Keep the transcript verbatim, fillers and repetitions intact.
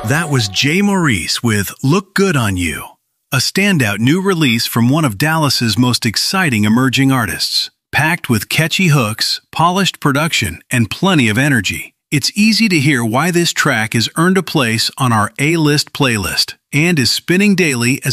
That was Jay Maurice with Look Good on You, a standout new release from one of Dallas's most exciting emerging artists. Packed with catchy hooks, polished production, and plenty of energy, it's easy to hear why this track has earned a place on our A-list playlist and is spinning daily as